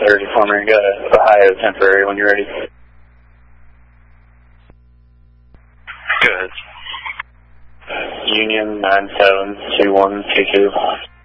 clarity for me. Got a high of temporary when you're ready. Go ahead. Union 972122.